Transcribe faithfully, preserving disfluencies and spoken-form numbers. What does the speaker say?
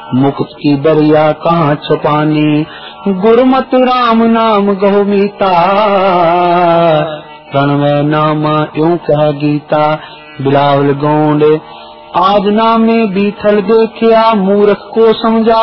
मुक्त की दरिया कहाँ छुपानी, गुरुमत राम नाम गहो मीता, प्रणवय नामा यूं कह गीता। बिलावल गोंड आज नामे बीथल देखिया, मूर्ख को समझा